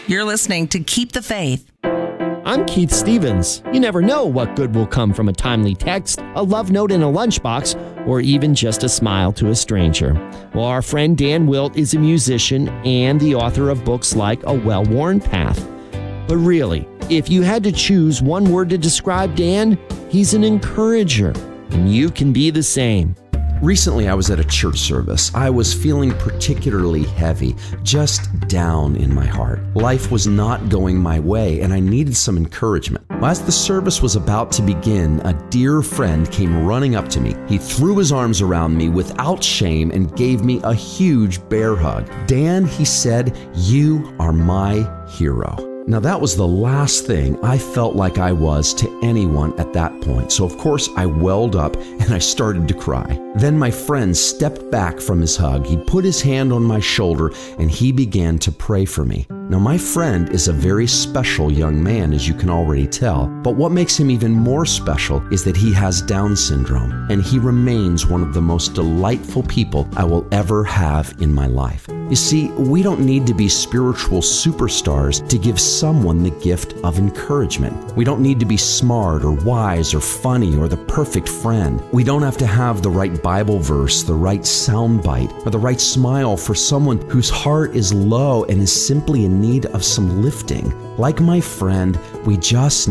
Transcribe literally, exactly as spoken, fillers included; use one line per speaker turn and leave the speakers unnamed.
You're listening to Keep the Faith.
I'm Keith Stevens. You never know what good will come from a timely text, a love note in a lunchbox, or even just a smile to a stranger. Well, our friend Dan Wilt is a musician and the author of books like A Well-Worn Path. But really, if you had to choose one word to describe Dan, he's an encourager, and you can be the same.
Recently, I was at a church service. I was feeling particularly heavy, just down in my heart. Life was not going my way, and I needed some encouragement. As the service was about to begin, a dear friend came running up to me. He threw his arms around me without shame and gave me a huge bear hug. "Dan," he said, "you are my hero." Now, that was the last thing I felt like I was to anyone at that point. So, of course, I welled up and I started to cry. Then my friend stepped back from his hug. He put his hand on my shoulder and he began to pray for me. Now, my friend is a very special young man, as you can already tell. But what makes him even more special is that he has Down syndrome, and he remains one of the most delightful people I will ever have in my life. You see, we don't need to be spiritual superstars to give someone the gift of encouragement. We don't need to be smart or wise or funny or the perfect friend. We don't have to have the right Bible verse, the right soundbite, or the right smile for someone whose heart is low and is simply in need of some lifting. Like my friend, we just